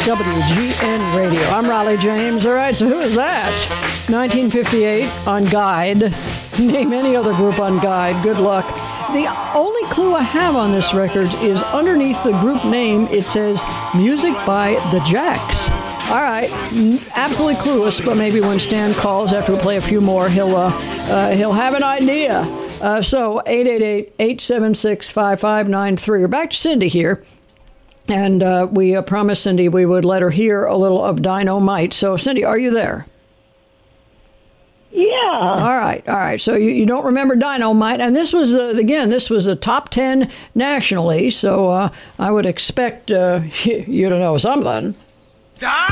WGN Radio. I'm Raleigh James. All right, so who is that? 1958 on Guide. Name any other group on Guide. Good luck. The only clue I have on this record is underneath the group name, it says Music by the Jacks. All right, absolutely clueless, but maybe when Stan calls after we play a few more, he'll have an idea. So 888-876-5593. We're back to Cindy here. And we promised Cindy we would let her hear a little of Dynamite. So, Cindy, are you there? Yeah. All right. So you don't remember Dynamite. And this was, this was a top 10 nationally. So I would expect you to know something. Dynamite!